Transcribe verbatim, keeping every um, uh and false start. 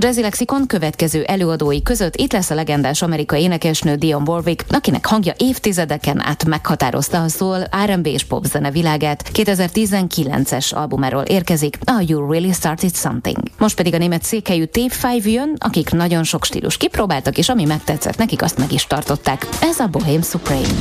Jazzy Lexikon következő előadói között itt lesz a legendás amerikai énekesnő Dionne Warwick, akinek hangja évtizedeken át meghatározta a soul, er and bé és pop zene világát. kétezer-tizenkilences albumáról érkezik a You Really Started Something. Most pedig a német székhelyű Tape öt jön, akik nagyon sok stílus kipróbáltak, és ami megtetszett nekik, azt meg is tartották. Ez a Bohème Supreme.